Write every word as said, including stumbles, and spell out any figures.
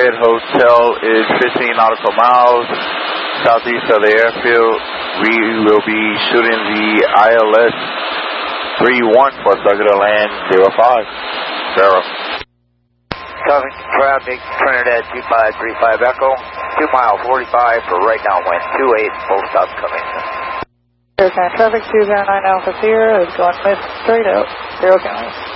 Red Hotel is fifteen nautical miles southeast of the airfield. We will be shooting the I L S three one for Circuit of Land zero five. Zero. Copy. Traffic, Trinidad two five three five Echo, two mile forty-five for right downwind, two eight, full stop coming. Air traffic two zero nine Alpha Sierra is going mid straight out, zero county.